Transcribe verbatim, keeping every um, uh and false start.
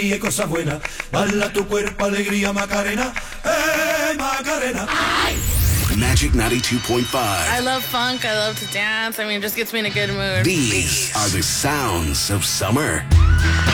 y cosas buenas. Bala tu cuerpo, alegría, Macarena. ¡Eh, Macarena! Magic ninety-two point five. I love funk. I love to dance. I mean, it just gets me in a good mood. These are the sounds of summer.